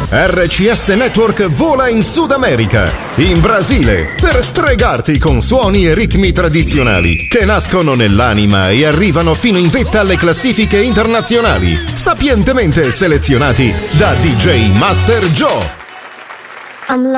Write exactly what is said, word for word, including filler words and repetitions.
R C S Network vola in Sud America, in Brasile, per stregarti con suoni e ritmi tradizionali che nascono nell'anima e arrivano fino in vetta alle classifiche internazionali, sapientemente selezionati da D J Master Joe. I'm